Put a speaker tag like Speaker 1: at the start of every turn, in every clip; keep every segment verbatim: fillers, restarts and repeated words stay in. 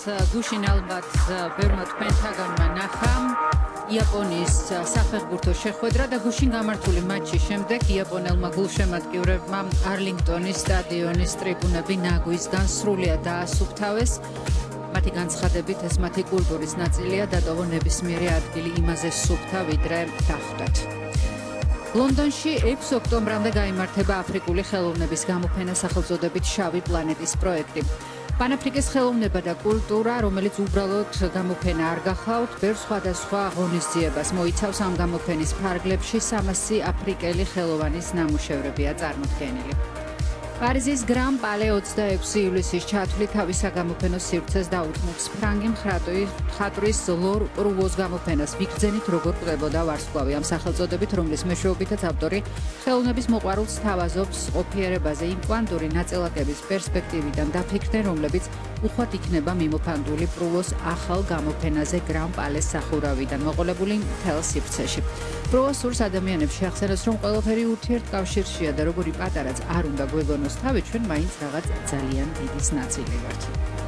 Speaker 1: გუშინ ალბათ ბევრმა თქვენთაგანმა ნახა იაპონიის საფეხბურთო შეხვედრა და გუშინ გამართული მატჩის შემდეგ იაპონელმა გულშემატკივრებმა არლინგტონის სტადიონის ტრიბუნები ნაგვისგან სრულიად დაასუფთავეს. მათი განცხადებით ეს მათი კულტურის ნაწილია და დატოვა ნებისმიერი ადგილი იმაზე სუფთა ვიდრე დახვდათ. ლონდონში ექვსი ოქტომბრამდე გაიმართება აფრიკული ხელოვნების გამოფენა სახელწოდებით შავი პლანეტის პროექტი. Pan-Afrikes ხელოვნება და კულტურა, რომელიც უბრალოდ გამოფენა არ გახავთ, ბევრ სხვადასხვა ღონისძიებას მოიცავს ამ გამოფენის ფარგლებში სამასი აფრიკელი ხელოვანის ნამუშევრებია წარმოდგენილი. პარიზის გრან პალე ოცდაექვსი ივლისის ჩათვლით თავის საგამოფენო სივრცეს დაუთმობს ფრანგი მხატვრის ლორ პრუვოს გამოფენას. ვიგრძენით როგორ ყვდებოდა ვარსკვლავი ამ სახელწოდებით, რომლის მეშვეობითაც ავტორი ხელოვნების მოყვარულს თავაზობს ყოფიერებაზე იმ კვანტური ნაწილაკების პერსპექტივიდან დაფიქრდნენ, რომლებიც უხვად იქნება მიმოფანტული პრუვოს ახალ გამოფენაზე გრან პალეს სახურავიდან მოყოლებული მთელ სივრცეში. პრუვოს სურს ადამიანებს შეახსენოს, რომ ყველაფერი ურთიერთკავშირშია და როგორი პატარაც არ უნდა გვეგონოს თავი, ჩვენ მაინც რაღაც ძალიან დიდის ნაწილი ვართ.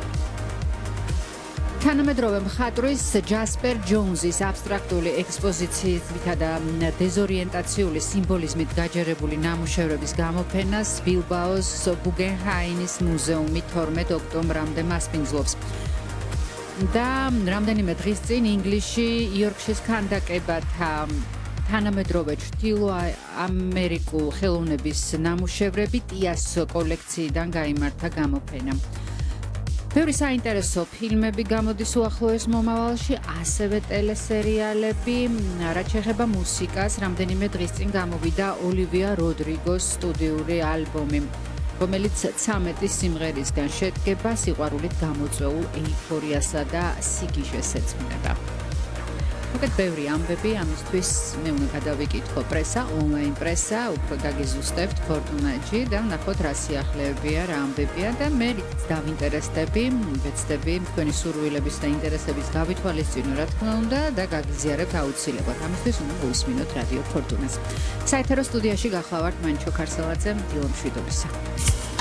Speaker 1: თანამედროვე მხატვრის ჯასპერ ჯოუნზის აბსტრაქტული ექსპოზიციითა და დეზორიენტაციული სიმბოლიზმით გაჯერებული ნამუშევრების გამოფენას ბილბაოს გუგენჰაიმის მუზეუმი თორმეტ ოქტომბრამდე მასპინძლობს. და რამდენიმე დღის წინ ინგლისში იორკშირის ქანდაკებათა თანამედროვე ჩრდილო ამერიკულ ხელოვნების ნამუშევრები ტიას კოლექციიდან გაიმართა გამოფენა. ბევრი საინტერესო ფილმები გამოდის უახლოეს მომავალში, ასევე ტელესერიალები, რაც შეეხება მუსიკას, რამდენიმე დღის წინ გამოვიდა ოლივია როდრიგოს სტუდიური ალბომი, რომელიც ცამეტი სიმღერისგან შედგება, სიყვარულით გამოწვეულ ეიფორიასა და სიგიჟეს ეძღვნება. უკეთ ბევრი ამბები, ამისთვის მე უნდა გადავიკითხო პრესა, ონლაინ პრესა, უფრო გაგიზუსტებთ ფორტუნაჯი და ვნახოთ რა სიახლეებია, რა ამბებია და მე დავინტერესდები, ვეცდები თქვენი სურვილების და ინტერესების გავითვალისწინო, რა თქმა უნდა და გაგიზიარებთ აუცილებლად. ამისთვის უნდა მოისმინოთ რადიო ფორტუნას. საეთერო სტუდიაში გახლავართ მანჩო ქარსელაძე, დილო მშვიდობისა.